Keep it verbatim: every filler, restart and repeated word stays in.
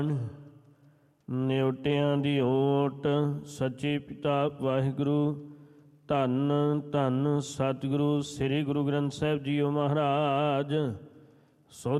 ਨਿਉਟਿਆਂ ਦੀ ਓਟ ਸੱਚੇ ਪਿਤਾ ਵਾਹਿਗੁਰੂ। ਧੰਨ ਧੰਨ ਸਤਿਗੁਰੂ ਸ੍ਰੀ ਗੁਰੂ ਗ੍ਰੰਥ ਸਾਹਿਬ ਜੀਓ ਮਹਾਰਾਜ। ਸੋ